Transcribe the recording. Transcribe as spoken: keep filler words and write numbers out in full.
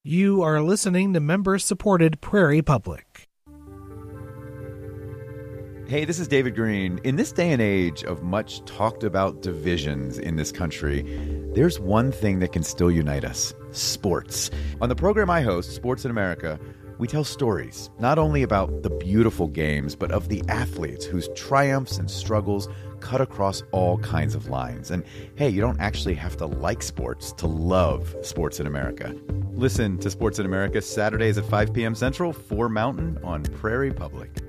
You are listening to member-supported Prairie Public. Hey, this is David Green. In this day and age of much talked about divisions in this country, there's one thing that can still unite us: sports. On the program I host, Sports in America, we tell stories not only about the beautiful games, but of the athletes whose triumphs and struggles cut across all kinds of lines. And hey, you don't actually have to like sports to love Sports in America. Listen to Sports in America Saturdays at five p.m. Central, four Mountain on Prairie Public.